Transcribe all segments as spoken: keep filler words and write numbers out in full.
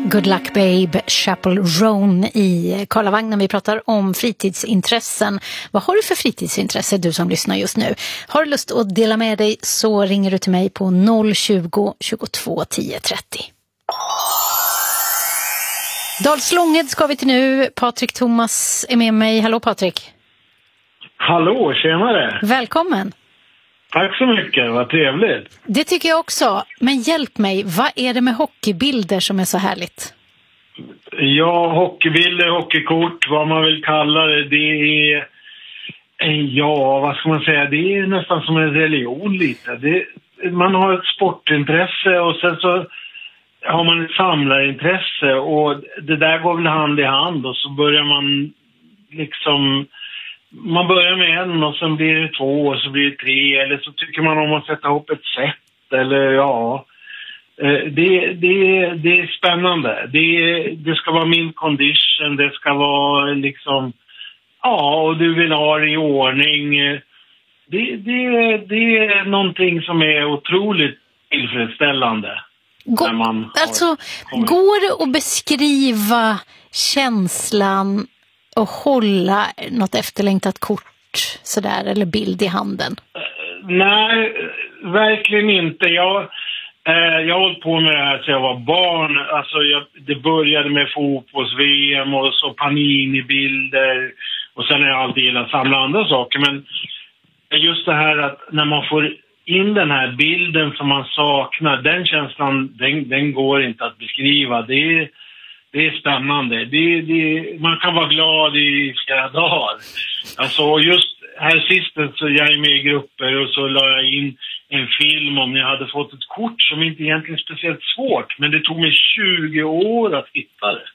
Good Luck Babe, Chapel Roan i Karlavagnen. Vi pratar om fritidsintressen. Vad har du för fritidsintresse, du som lyssnar just nu? Har du lust att dela med dig så ringer du till mig på noll tjugo, tjugotvå, tio, trettio. Dalslånged ska vi till nu. Patrik Thomas är med mig. Hallå Patrik. Hallå, tjenare. Välkommen. Tack så mycket, vad trevligt. Det tycker jag också. Men hjälp mig, vad är det med hockeybilder som är så härligt? Ja, hockeybilder, hockeykort, vad man vill kalla det, det är, ja, vad ska man säga, det är nästan som en religion lite. Det, man har ett sportintresse och sen så har man ett samlarintresse och det där går väl hand i hand och så börjar man liksom... Man börjar med en och sen blir det två och så blir det tre eller så tycker man om att sätta ihop ett sätt eller ja. Det, det, det är spännande. Det, det ska vara min condition, det ska vara liksom ja och du vill ha det i ordning. Det, det, det är någonting som är otroligt tillfredsställande. Gå, man alltså, har... går det att beskriva känslan och hålla något efterlängtat kort sådär eller bild i handen? Nej, verkligen inte. Jag, eh, jag har hållit på med det här sedan jag var barn. Alltså jag, det började med fotbolls-V M och så Panini-bilder och sen har jag alltid gillat samla andra saker. Men just det här att när man får in den här bilden som man saknar, den känslan, den, den går inte att beskriva. Det är Det är spännande. Det, det, man kan vara glad i flera dagar. Alltså just här sist så jag är med i grupper och så la jag in en film om jag hade fått ett kort som inte egentligen är speciellt svårt. Men det tog mig tjugo år att hitta det.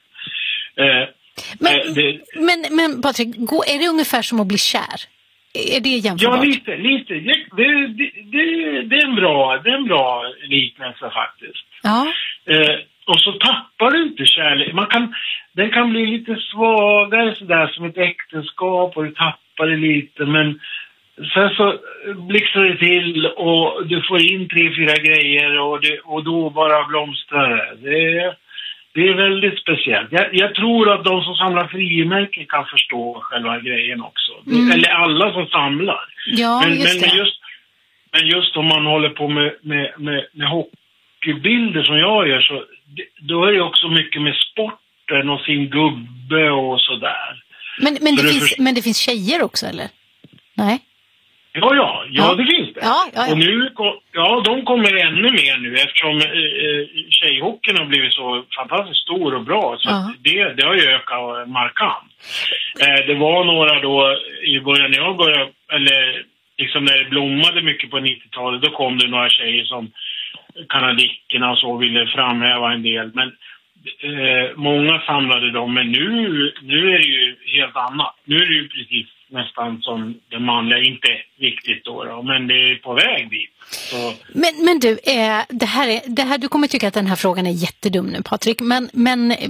Eh, men, eh, det men, men Patrik, är det ungefär som att bli kär? Är det jämförbart? Ja, lite. lite. Det, det, det, det, är en bra, det är en bra liknelse faktiskt. Ja. Eh, Och så tappar du inte kärlek. Man kan, den kan bli lite svagare sådär som ett äktenskap och du tappar det lite. Men sen så blixtrar det till och du får in tre, fyra grejer och, det, och då bara blomstrar det. Det, det är väldigt speciellt. Jag, jag tror att de som samlar frimärken kan förstå själva grejen också. Mm. Eller alla som samlar. Ja, men, just men, det. men, just, men just om man håller på med, med, med, med hockeybilder som jag gör så då är det också mycket med sporten och sin gubbe och sådär. Men, men, så det det finns, för... men det finns tjejer också, eller? Nej? Ja, ja, ja, ja. Det finns det. Ja, ja, ja. Och nu, ja, de kommer ännu mer nu eftersom eh, tjejhockeyn har blivit så fantastiskt stor och bra. Så ja. det, det har ju ökat markant. Eh, det var några då i början när jag började, eller liksom när det blommade mycket på nittiotalet, då kom det några tjejer som kanadickerna och så ville framhäva en del. Men eh, många samlade dem. Men nu, nu är det ju helt annat. Nu är det ju precis nästan som det manliga. Inte viktigt då, då men det är på väg dit. Så. Men, men du, eh, det här är, det här, du kommer tycka att den här frågan är jättedum nu, Patrik. Men, men eh,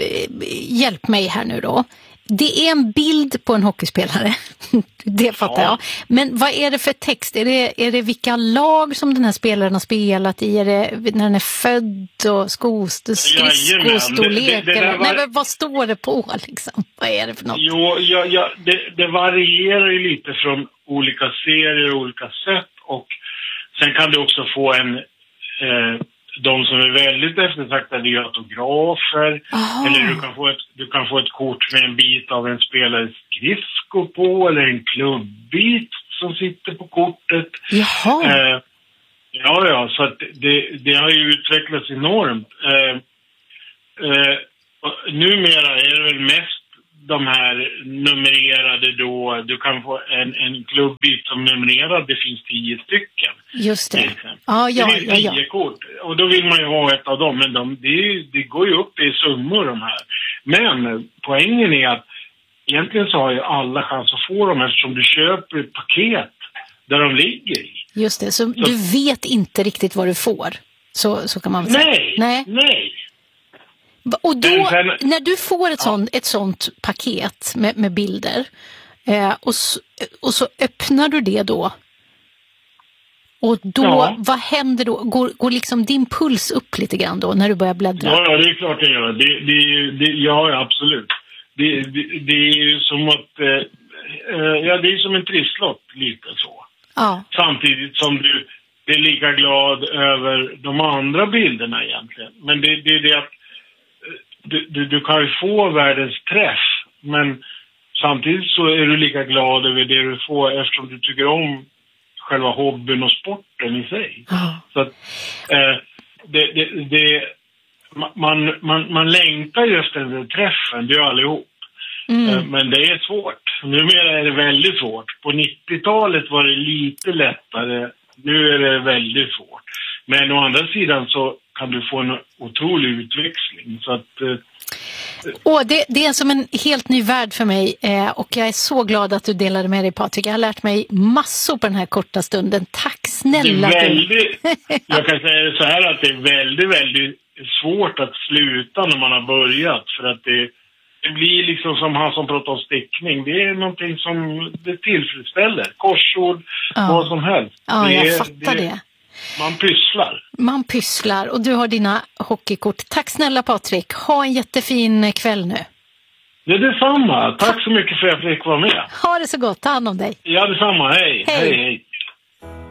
hjälp mig här nu då. Det är en bild på en hockeyspelare. Det fattar ja. jag. Men vad är det för text? Är det, är det vilka lag som den här spelaren har spelat i? Är det när den är född och skridskostorlek? Var... Nej, men vad står det på liksom? Vad är det för något? Jo, ja, ja, det, det varierar ju lite från olika serier och olika sätt. Och sen kan du också få en... Eh, de som är väldigt eftertraktade är autografer. Oh. Eller du kan, få ett, du kan få ett kort med en bit av en spelares skridsko på. Eller en klubbit som sitter på kortet. Jaha. Eh, ja, ja. Så att det, det har ju utvecklats enormt. Eh, eh, numera är det väl mest de här numrerade då. Du kan få en, en klubbit som numrerad. Det finns tio stycken. Just det. Ah, ja, det finns tio ja, ja. kort. Och då vill man ju ha ett av dem. Men de, det, det går ju upp i summor de här. Men poängen är att egentligen så har ju alla chans att få dem eftersom du köper ett paket där de ligger i. Just det, så, så du vet inte riktigt vad du får. Så, så kan man väl säga. Nej, nej. nej. Och då, sen, när du får ett, ja. sånt, ett sånt paket med, med bilder eh, och, så, och så öppnar du det då Och då, Ja. vad händer då? Går, går liksom din puls upp lite grann då när du börjar bläddra? Ja, ja, det är klart det gör. Det, det, det, ja, absolut. Det, det, det är ju som att... Eh, ja, det är som en trisslott, lite så. Ja. Samtidigt som du är lika glad över de andra bilderna egentligen. Men det, det är det att du, du, du kan ju få världens träff, men samtidigt så är du lika glad över det du får eftersom du tycker om själva hobbyn och sporten i sig. Ja. Så att eh, det, det, det, man, man, man längtar just den där träffen, det är allihop. Mm. Eh, men det är svårt. Numera är det väldigt svårt. På nittiotalet var det lite lättare. Nu är det väldigt svårt. Men å andra sidan så kan du få en otrolig utväxling. Så att... Eh, Åh, det, det är som en helt ny värld för mig eh, och jag är så glad att du delade med dig, Patrik. Jag har lärt mig massor på den här korta stunden. Tack snälla. Det är väldigt, jag kan säga så här att det är väldigt, väldigt svårt att sluta när man har börjat. För att det, det blir liksom som han som pratar om stickning. Det är någonting som det tillfredsställer. Korsord, Ja. vad som helst. Ja, det jag är, fattar det. det. Man pysslar. Man pysslar och du har dina hockeykort. Tack snälla, Patrik. Ha en jättefin kväll nu. Det är detsamma. Tack så mycket för att jag fick vara med. Ha det så gott. Ta hand om dig. Ja, detsamma. Hej. Hej. Hej, hej.